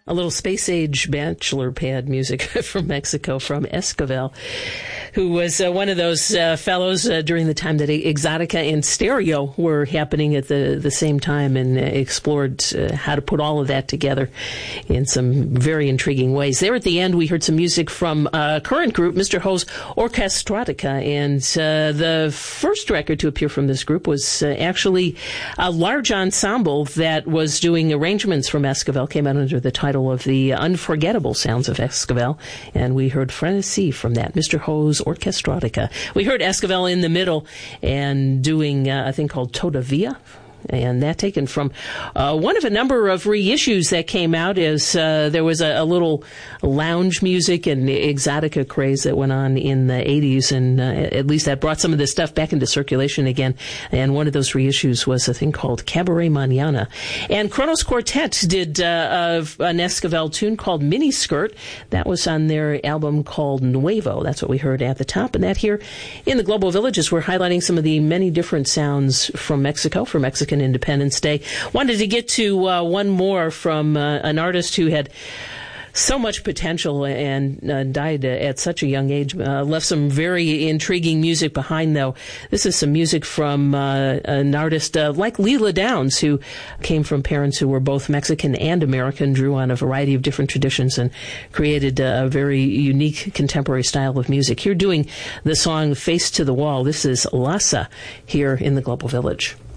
A little space-age bachelor pad music from Mexico, from Esquivel, who was one of those fellows during the time that Exotica and Stereo were happening at the same time, and explored how to put all of that together in some very intriguing ways. There at the end, we heard some music from a current group, Mr. Ho's Orchestrotica, and the first record to appear from this group was actually a large ensemble that was doing arrangements from Esquivel, came out under the title of The Unforgettable Sounds of Esquivel, and we heard Frenesí from that, Mr. Ho's Orchestrotica. We heard Esquivel in the middle and doing a thing called Todavia, and that taken from one of a number of reissues that came out, as there was a little lounge music and exotica craze that went on in the 80s, and at least that brought some of this stuff back into circulation again. And one of those reissues was a thing called Cabaret Mañana. And Kronos Quartet did an Esquivel tune called Mini Skirt. That was on their album called Nuevo. That's what we heard at the top. And that here in the Global Villages, we're highlighting some of the many different sounds from Mexico, for Mexican Independence Day. Wanted to get to one more from an artist who had so much potential and died at such a young age. Left some very intriguing music behind, though. This is some music from an artist like Leela Downs, who came from parents who were both Mexican and American, drew on a variety of different traditions, and created a very unique contemporary style of music. Here doing the song Face to the Wall, this is Lhasa here in the Global Village.